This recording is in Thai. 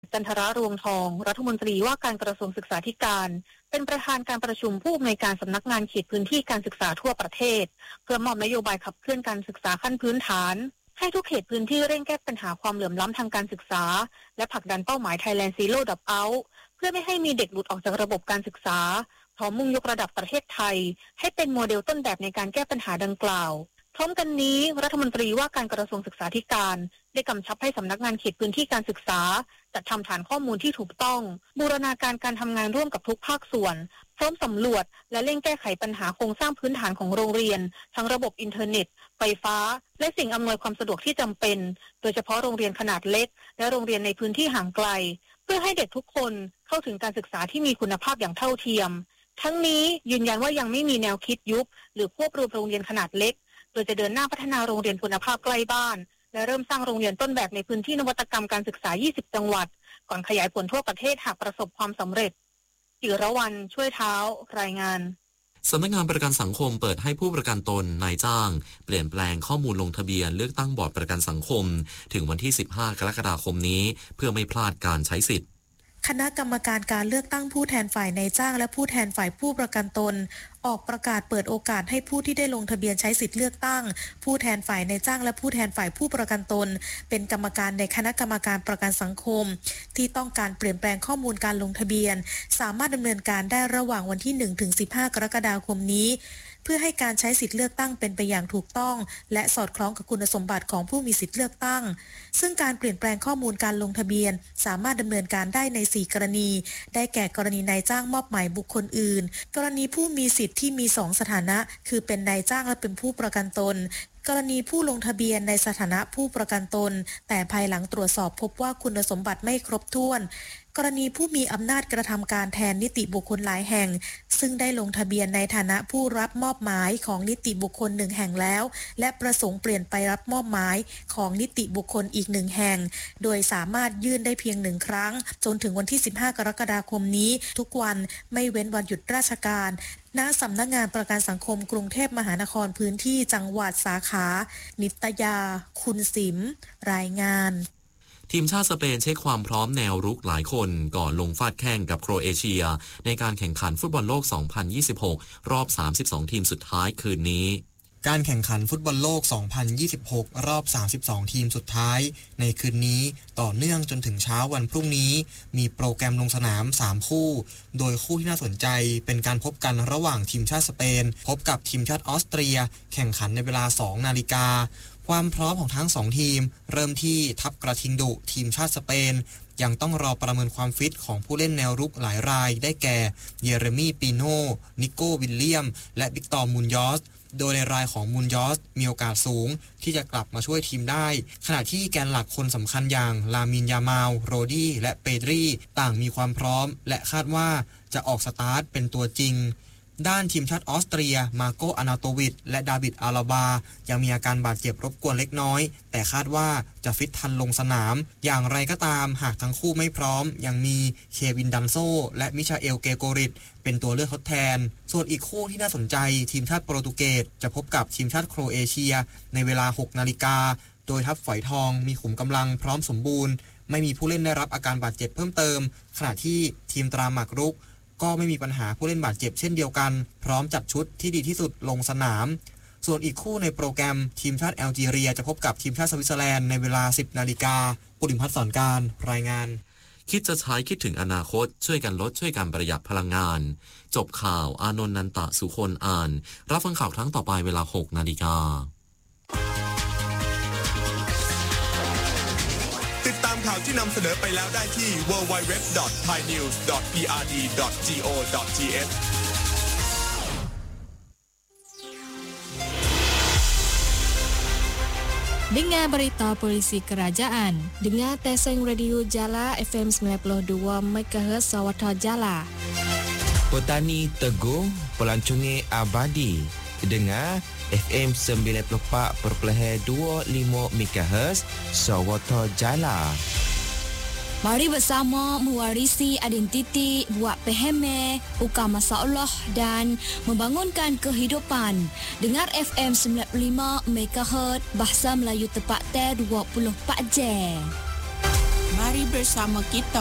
จันทรารวงทองรัฐมนตรีว่าการกระทรวงศึกษาธิการเป็นประธานการประชุมผู้อำนวยการสำนักงานเขตพื้นที่การศึกษาทั่วประเทศเพื่อมอบนโยบายขับเคลื่อนการศึกษาขั้นพื้นฐานให้ทุกเขตพื้นที่เร่งแก้ปัญหาความเหลื่อมล้ำทางการศึกษาและผลักดันเป้าหมาย Thailand Zero Dropout เพื่อไม่ให้มีเด็กหลุดออกจากระบบการศึกษาพร้อมมุ่งยกระดับประเทศไทยให้เป็นโมเดลต้นแบบในการแก้ปัญหาดังกล่าวพร้อมกันนี้รัฐมนตรีว่าการกระทรวงศึกษาธิการได้กำชับให้สำนักงานเขตพื้นที่การศึกษาจัดทำฐานข้อมูลที่ถูกต้องบูรณาการการทำงานร่วมกับทุกภาคส่วนพร้อมสำรวจและเร่งแก้ไขปัญหาโครงสร้างพื้นฐานของโรงเรียนทั้งระบบอินเทอร์เน็ตไฟฟ้าและสิ่งอำนวยความสะดวกที่จำเป็นโดยเฉพาะโรงเรียนขนาดเล็กและโรงเรียนในพื้นที่ห่างไกลเพื่อให้เด็กทุกคนเข้าถึงการศึกษาที่มีคุณภาพอย่างเท่าเทียมทั้งนี้ยืนยันว่ายังไม่มีแนวคิดยุบหรือควบรวมโรงเรียนขนาดเล็กโดยจะเดินหน้าพัฒนาโรงเรียนคุณภาพใกล้บ้านและเริ่มสร้างโรงเรียนต้นแบบในพื้นที่นวัตกรรมการศึกษา 20 จังหวัดก่อนขยายผลทั่วประเทศหากประสบความสำเร็จจิรวรรณช่วยเท้ารายงานสำนักงานประกันสังคมเปิดให้ผู้ประกันตนนายจ้างเปลี่ยนแปลงข้อมูลลงทะเบียนเลือกตั้งบอร์ดประกันสังคมถึงวันที่ 15 กรกฎาคมนี้เพื่อไม่พลาดการใช้สิทธิ์คณะกรรมการการเลือกตั้งผู้แทนฝ่ายนายจ้างและผู้แทนฝ่ายผู้ประกันตนออกประกาศเปิดโอกาสให้ผู้ที่ได้ลงทะเบียนใช้สิทธิ์เลือกตั้งผู้แทนฝ่ายนายจ้างและผู้แทนฝ่ายผู้ประกันตนเป็นกรรมการในคณะกรรมการประกันสังคมที่ต้องการเปลี่ยนแปลงข้อมูลการลงทะเบียนสามารถดำเนินการได้ระหว่างวันที่ 1-15 กรกฎาคมนี้เพื่อให้การใช้สิทธิ์เลือกตั้งเป็นไปอย่างถูกต้องและสอดคล้องกับคุณสมบัติของผู้มีสิทธิ์เลือกตั้งซึ่งการเปลี่ยนแปลงข้อมูลการลงทะเบียนสามารถดำเนินการได้ใน 4 กรณีได้แก่กรณีนายจ้างมอบหมายบุคคลอื่นกรณีผู้มีสิทธิ์ที่มี2สถานะคือเป็นนายจ้างและเป็นผู้ประกันตนกรณีผู้ลงทะเบียนในสถานะผู้ประกันตนแต่ภายหลังตรวจสอบพบว่าคุณสมบัติไม่ครบถ้วนกรณีผู้มีอำนาจกระทำการแทนนิติบุคคลหลายแห่งซึ่งได้ลงทะเบียนในฐานะผู้รับมอบหมายของนิติบุคคล1แห่งแล้วและประสงค์เปลี่ยนไปรับมอบหมายของนิติบุคคลอีก1แห่งโดยสามารถยื่นได้เพียง1ครั้งจนถึงวันที่ 15 กรกฎาคมนี้ทุกวันไม่เว้นวันหยุดราชการณสำนักงานประกันสังคมกรุงเทพมหานครพื้นที่จังหวัดสาขานิตยาคุณสิมรายงานทีมชาติสเปนเช็คความพร้อมแนวรุกหลายคนก่อนลงฟาดแข่งกับโครเอเชียในการแข่งขันฟุตบอลโลก 2026 รอบ 32 ทีมสุดท้ายคืนนี้การแข่งขันฟุตบอลโลก 2026 รอบ 32 ทีมสุดท้ายในคืนนี้ต่อเนื่องจนถึงเช้าวันพรุ่งนี้มีโปรแกรมลงสนาม 3 คู่โดยคู่ที่น่าสนใจเป็นการพบกันระหว่างทีมชาติสเปนพบกับทีมชาติออสเตรียแข่งขันในเวลา 2 นาฬิกาความพร้อมของทั้ง2ทีมเริ่มที่ทัพกระทิงดุทีมชาติสเปนยังต้องรอประเมินความฟิตของผู้เล่นแนวรุกหลายรายได้แก่เยเรมีปีโน่นิโก้วิลเลียมและวิกตอร์มูนยอสโดยในรายของมูนยอสมีโอกาสสูงที่จะกลับมาช่วยทีมได้ขณะที่แกนหลักคนสำคัญอย่างลามินยามาลโรดี้และเปดรีต่างมีความพร้อมและคาดว่าจะออกสตาร์ทเป็นตัวจริงด้านทีมชาติออสเตรียมาโกอานาโตวิชและดาวิดอาลาบายังมีอาการบาดเจ็บรบกวนเล็กน้อยแต่คาดว่าจะฟิตทันลงสนามอย่างไรก็ตามหากทั้งคู่ไม่พร้อมยังมีเควินดันโซและมิชาเอลเกโกริตเป็นตัวเลือกทดแทนส่วนอีกคู่ที่น่าสนใจทีมชาติโปรตุเกสจะพบกับทีมชาติโครเอเชียในเวลา 6 นาฬิกาโดยทัพฝอยทองมีขุมกำลังพร้อมสมบูรณ์ไม่มีผู้เล่นได้รับอาการบาดเจ็บเพิ่มเติมขณะที่ทีมตราหมากรุกก็ไม่มีปัญหาผู้เล่นบาดเจ็บเช่นเดียวกันพร้อมจัดชุดที่ดีที่สุดลงสนามส่วนอีกคู่ในโปรแกรมทีมชาติแอลจีเรียจะพบกับทีมชาติสวิตเซอร์แลนด์ในเวลา 10 นาฬิกาปุริมพัฒน์สอนการรายงานคิดจะใช้คิดถึงอนาคตช่วยกันลดช่วยกันประหยัดพลังงานจบข่าวอานนท์นันตะสุคนอ่านรับฟังข่าวครั้งต่อไปเวลา 6 นาฬิกาติดตามข่าวที่นำเสนอไปแล้วได้ที่ www.thainews.prd.go.th Dengar berita polisi kerajaan. Dengar Teseng Radio Jala FM 92 MHz Sawatha Jala. Petani Teguh Pelancongan Abadi. Dengar FM 94.25 MHz Sawatha Jala. Mari bersama mewarisi identiti, buat peheme, ukam masalah dan membangunkan kehidupan. Dengar FM 95 MHz Bahasa Melayu tepat 24 jam. Mari bersama kita